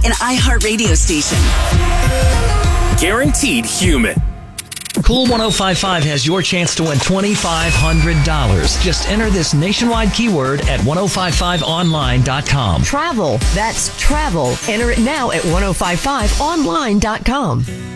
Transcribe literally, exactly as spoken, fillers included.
an iHeartRadio station. Guaranteed human. Cool one oh five point five has your chance to win two thousand five hundred dollars. Just enter this nationwide keyword at ten fifty-five online dot com. Travel. That's travel. Enter it now at ten fifty-five online dot com.